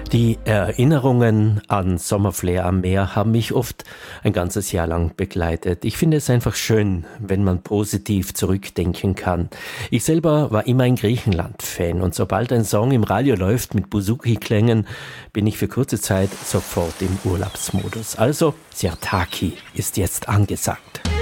Die Erinnerungen an Sommerflair am Meer haben mich oft ein ganzes Jahr lang begleitet. Ich finde es einfach schön, wenn man positiv zurückdenken kann. Ich selber war immer ein Griechenland-Fan und sobald ein Song im Radio läuft mit Bouzouki-Klängen, bin ich für kurze Zeit sofort im Urlaubsmodus. Also Sirtaki ist jetzt angesagt.